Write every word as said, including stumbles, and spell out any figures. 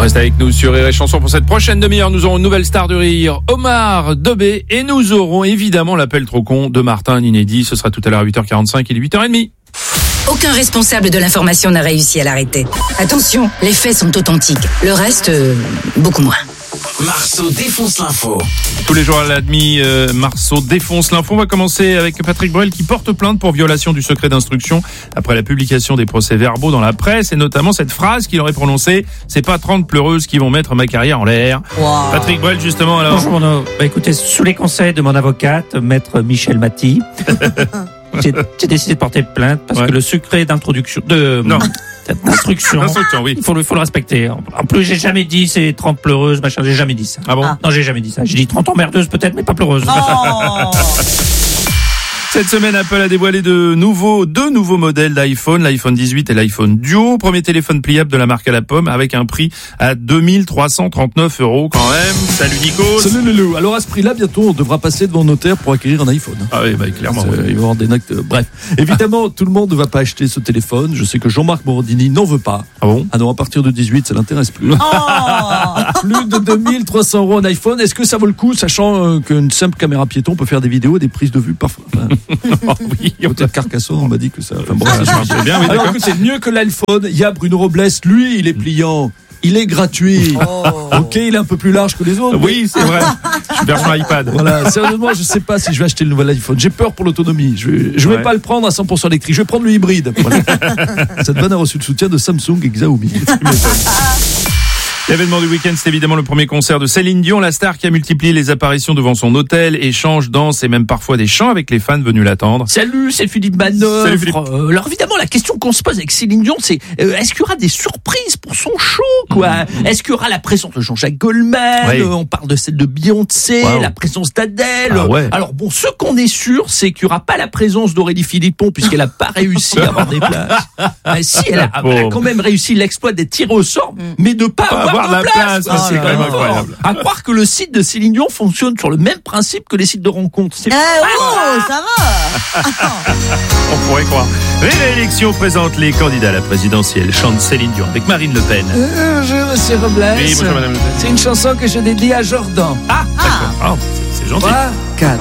Reste avec nous sur Rire et Chanson pour cette prochaine demi-heure. Nous aurons une nouvelle star du rire, Omar Dobé, et nous aurons évidemment l'appel trop con de Martin, inédit. Ce sera tout à l'heure à huit heures quarante-cinq, il est huit heures trente. Aucun responsable de l'information n'a réussi à l'arrêter. Attention, les faits sont authentiques. Le reste, euh, beaucoup moins. Marceau défonce l'info. Tous les jours à la demi, euh, Marceau défonce l'info. On va commencer avec Patrick Bruel qui porte plainte pour violation du secret d'instruction après la publication des procès-verbaux dans la presse et notamment cette phrase qu'il aurait prononcée: c'est pas trente pleureuses qui vont mettre ma carrière en l'air. Wow. Patrick Bruel, justement, alors. Bonjour, mon... bah, écoutez, sous les conseils de mon avocate, maître Michel Maty, j'ai, j'ai décidé de porter plainte parce ouais. que le secret d'introduction, de, non. d'instruction, oui. il faut, il faut le respecter. En plus, j'ai jamais dit c'est trente pleureuses, machin, j'ai jamais dit ça. Ah bon? Non, j'ai jamais dit ça. J'ai dit trente emmerdeuses peut-être, mais pas pleureuses. Oh. Cette semaine, Apple a dévoilé de nouveaux, deux nouveaux modèles d'iPhone, l'iPhone dix-huit et l'iPhone Duo. Premier téléphone pliable de la marque à la pomme avec un prix à deux mille trois cent trente-neuf euros quand même. Salut Nico. Salut Loulou. Alors à ce prix-là, bientôt on devra passer devant notaire pour acquérir un iPhone. Ah oui, bah clairement. Ouais. Il va y avoir des actes. Bref, évidemment, tout le monde ne va pas acheter ce téléphone. Je sais que Jean-Marc Morandini n'en veut pas. Ah bon? Ah non, à partir de dix-huit, ça l'intéresse plus. Oh. Plus de deux mille trois cents euros un iPhone. Est-ce que ça vaut le coup, sachant euh, qu'une simple caméra piéton peut faire des vidéos et des prises de vue parfois? Enfin, oh, oui. Peut-être Carcassonne, on m'a dit que ça. Enfin, bon, ah, ça bien, oui, alors que c'est mieux que l'iPhone. Il y a Bruno Robles, lui, il est pliant. Il est gratuit. Oh. Ok, il est un peu plus large que les autres. Oui, c'est vrai. Je suis version iPad. Voilà. Sérieusement, je sais pas si je vais acheter le nouvel iPhone. J'ai peur pour l'autonomie. Je vais, je vais ouais. pas le prendre à cent pour cent électrique. Je vais prendre le hybride. Voilà. Cette vanne a reçu le soutien de Samsung et Xiaomi. L'événement du week-end, c'est évidemment le premier concert de Céline Dion, la star qui a multiplié les apparitions devant son hôtel, échanges, danses et même parfois des chants avec les fans venus l'attendre. Salut, c'est Philippe Manœuvre. Salut Philippe. Euh, alors évidemment, la question qu'on se pose avec Céline Dion, c'est euh, est-ce qu'il y aura des surprises pour son show, quoi? Mmh. Est-ce qu'il y aura la présence de Jean-Jacques Goldman? Ouais. euh, On parle de celle de Beyoncé, wow. la présence d'Adèle. Ah ouais. Alors bon, ce qu'on est sûr, c'est qu'il y aura pas la présence d'Aurélie Philippon puisqu'elle a pas réussi à avoir des places. Mais si, elle a, elle a quand même réussi l'exploit d'être tirée au sort, mmh. mais de pas, pas avoir, avoir de place. place. Oh, c'est quand même incroyable. À croire que le site de Céline Dion fonctionne sur le même principe que les sites de rencontres. C'est eh oh, ça va. On pourrait croire. Réélection présente les candidats à la présidentielle. Chante Céline Dion avec Marine Le Pen. Euh, bonjour Monsieur Robles. Oui, bonjour Madame Le Pen. C'est une chanson que je dédie à Jordan. Ah, d'accord. Ah, c'est, c'est gentil. trois, quatre.